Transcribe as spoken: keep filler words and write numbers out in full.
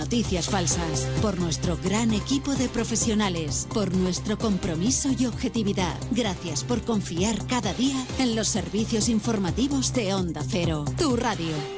noticias falsas, por nuestro gran equipo de profesionales, por nuestro compromiso y objetividad. Gracias por confiar cada día en los servicios informativos de Onda Cero, tu radio.